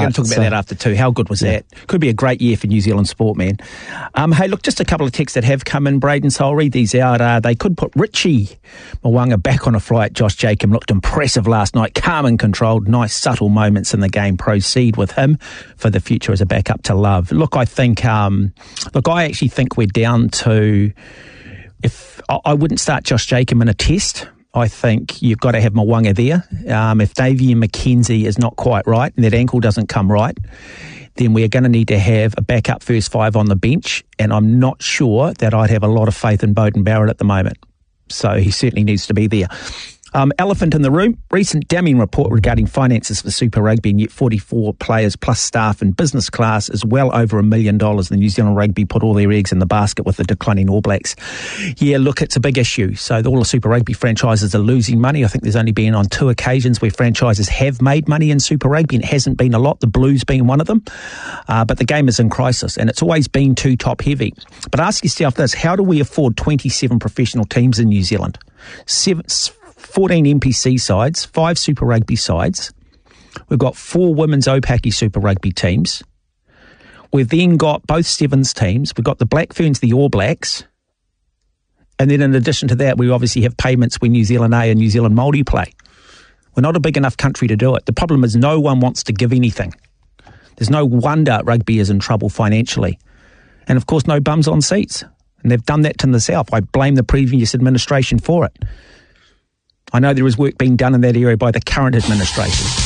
going to talk about that after too. How good was that? Could be a great year for New Zealand sport, man. Hey, look, just a couple of texts that have come in, Braden, so I'll read these out. They could put Richie Mo'unga back on a flight. Josh Jacob looked impressive last night, calm and controlled, nice subtle moments in the game. Proceed with him for the future as a backup to Love. Look, I think, I actually think we're down to, if I wouldn't start Josh Jacob in a test. I think you've got to have Mo'unga there. If Davian McKenzie is not quite right and that ankle doesn't come right, then we're going to need to have a backup first five on the bench, and I'm not sure that I'd have a lot of faith in Beauden Barrett at the moment. So he certainly needs to be there. Elephant in the room, recent damning report regarding finances for Super Rugby, and yet 44 players plus staff in business class is well over $1 million. The New Zealand Rugby put all their eggs in the basket with the declining All Blacks. Yeah, look, it's a big issue. So all the Super Rugby franchises are losing money. I think there's only been on 2 occasions where franchises have made money in Super Rugby, and it hasn't been a lot, the Blues being one of them. But the game is in crisis, and it's always been too top heavy. But ask yourself this, how do we afford 27 professional teams in New Zealand? 14 NPC sides, 5 Super Rugby sides. We've got 4 women's Opaki Super Rugby teams. We've then got both Sevens teams. We've got the Black Ferns, the All Blacks. And then in addition to that, we obviously have payments when New Zealand A and New Zealand Māori play. We're not a big enough country to do it. The problem is no one wants to give anything. There's no wonder rugby is in trouble financially. And of course, no bums on seats. And they've done that to the South. I blame the previous administration for it. I know there is work being done in that area by the current administration.